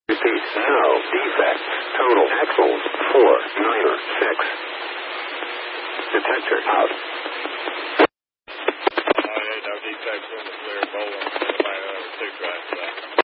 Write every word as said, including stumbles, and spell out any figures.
Repeat. No defects. Total axles four nine six. Detector out. Oh, yeah, no defects in the clear bowling. Somebody else two drives that.